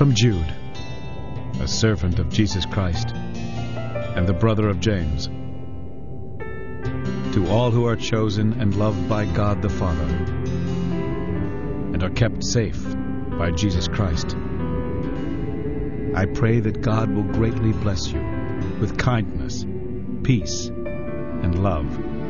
From Jude, a servant of Jesus Christ, and the brother of James, to all who are chosen and loved by God the Father, and are kept safe by Jesus Christ. I pray that God will greatly bless you with kindness, peace, and love.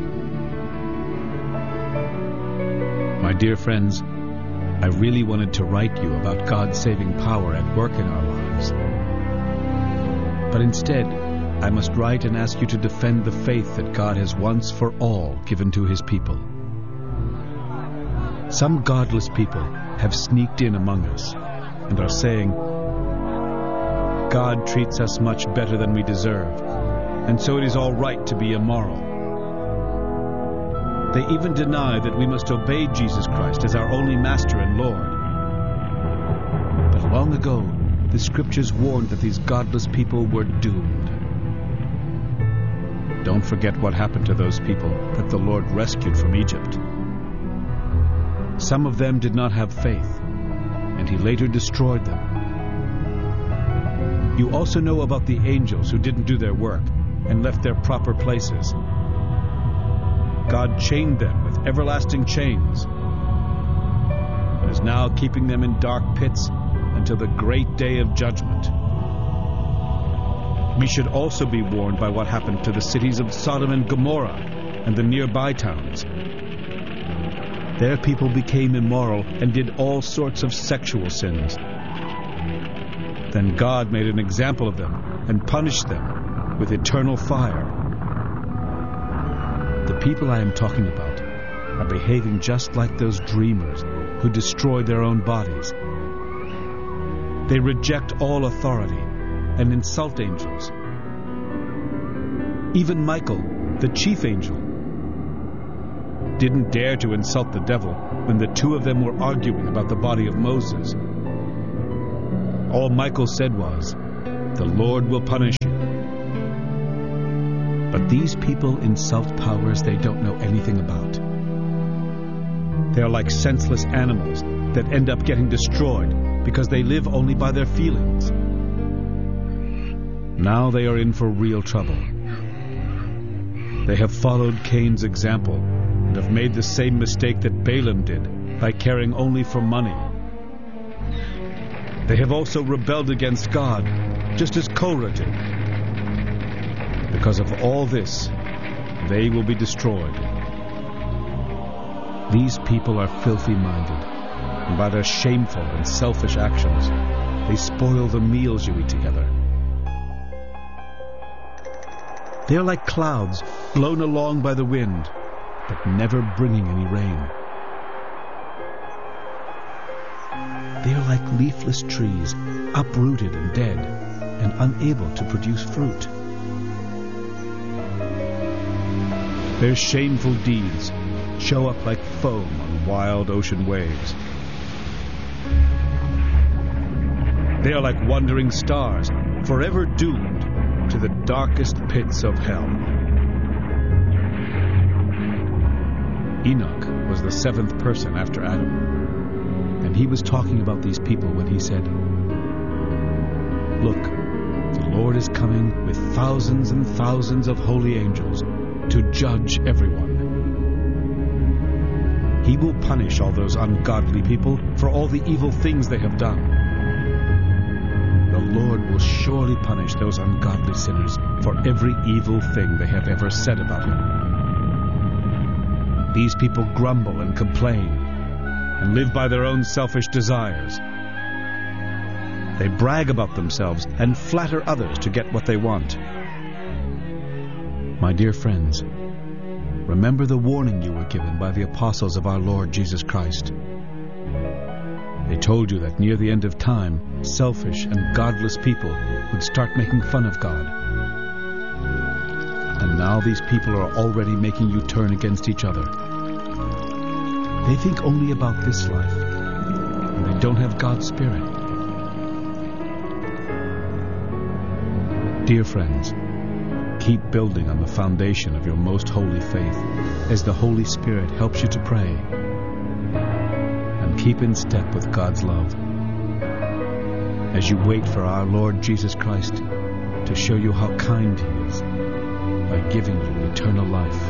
My dear friends, I really wanted to write you about God's saving power at work in our lives. But instead, I must write and ask you to defend the faith that God has once for all given to his people. Some godless people have sneaked in among us and are saying, God treats us much better than we deserve, and so it is all right to be immoral. They even deny that we must obey Jesus Christ as our only Master and Lord. But long ago, the Scriptures warned that these godless people were doomed. Don't forget what happened to those people that the Lord rescued from Egypt. Some of them did not have faith, and he later destroyed them. You also know about the angels who didn't do their work and left their proper places. God chained them with everlasting chains and is now keeping them in dark pits until the great day of judgment. We should also be warned by what happened to the cities of Sodom and Gomorrah and the nearby towns. Their people became immoral and did all sorts of sexual sins. Then God made an example of them and punished them with eternal fire. The people I am talking about are behaving just like those dreamers who destroy their own bodies. They reject all authority and insult angels. Even Michael, the chief angel, didn't dare to insult the devil when the two of them were arguing about the body of Moses. All Michael said was, "The Lord will punish you." But these people insult powers they don't know anything about. They are like senseless animals that end up getting destroyed because they live only by their feelings. Now they are in for real trouble. They have followed Cain's example and have made the same mistake that Balaam did by caring only for money. They have also rebelled against God, just as Korah did. Because of all this, they will be destroyed. These people are filthy-minded, and by their shameful and selfish actions, they spoil the meals you eat together. They are like clouds blown along by the wind, but never bringing any rain. They are like leafless trees, uprooted and dead, and unable to produce fruit. Their shameful deeds show up like foam on wild ocean waves. They are like wandering stars, forever doomed to the darkest pits of hell. Enoch was the seventh person after Adam, and he was talking about these people when he said, "Look, the Lord is coming with thousands and thousands of holy angels to judge everyone. He will punish all those ungodly people for all the evil things they have done. The Lord will surely punish those ungodly sinners for every evil thing they have ever said about him. These people grumble and complain and live by their own selfish desires. They brag about themselves and flatter others to get what they want. My dear friends, remember the warning you were given by the apostles of our Lord Jesus Christ. They told you that near the end of time, selfish and godless people would start making fun of God. And now these people are already making you turn against each other. They think only about this life, and they don't have God's Spirit. Dear friends, keep building on the foundation of your most holy faith as the Holy Spirit helps you to pray. And keep in step with God's love. as you wait for our Lord Jesus Christ to show you how kind He is by giving you eternal life.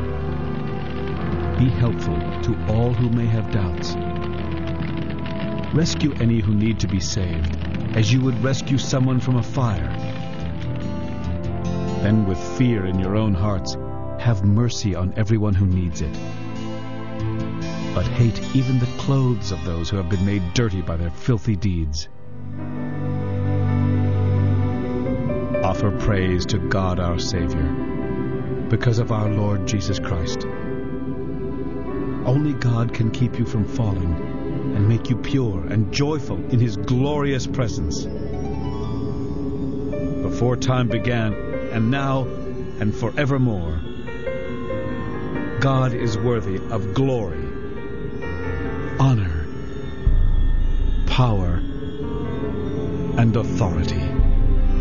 Be helpful to all who may have doubts. Rescue any who need to be saved, as you would rescue someone from a fire. Then, with fear in your own hearts, have mercy on everyone who needs it. But hate even the clothes of those who have been made dirty by their filthy deeds. Offer praise to God our Savior, because of our Lord Jesus Christ. Only God can keep you from falling and make you pure and joyful in His glorious presence. Before time began, and now, and forevermore, God is worthy of glory, honor, power, and authority.